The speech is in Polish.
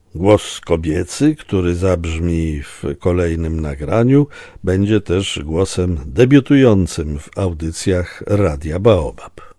Głos kobiecy, który zabrzmi w kolejnym nagraniu, będzie też głosem debiutującym w audycjach Radia Baobab.